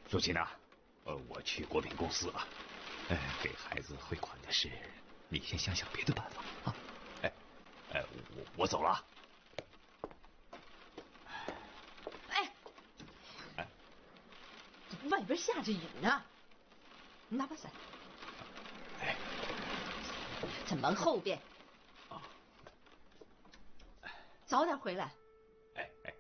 苏琪娜，我去国品公司啊。给孩子汇款的事，你先想想别的办法啊。我走了。 外边下着雨呢，拿把伞。在门后边。早点回来。